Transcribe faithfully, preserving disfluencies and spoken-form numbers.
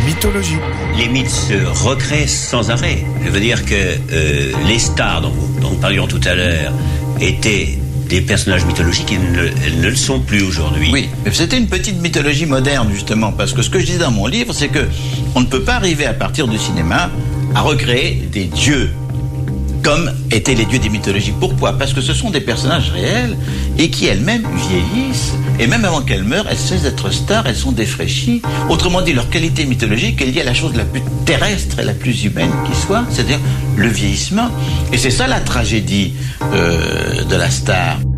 mythologie. Les mythes se recréent sans arrêt. Je veux dire que euh, les stars dont, dont nous parlions tout à l'heure étaient des personnages mythologiques, ils ne, elles ne le sont plus aujourd'hui. Oui, mais c'était une petite mythologie moderne, justement, parce que ce que je dis dans mon livre, c'est que on ne peut pas arriver à partir du cinéma à recréer des dieux comme étaient les dieux des mythologies. Pourquoi? Parce que ce sont des personnages réels et qui elles-mêmes vieillissent. Et même avant qu'elles meurent, elles cessent d'être stars, elles sont défraîchies. Autrement dit, leur qualité mythologique est liée à la chose la plus terrestre et la plus humaine qui soit, c'est-à-dire le vieillissement. Et c'est ça la tragédie euh, de la star.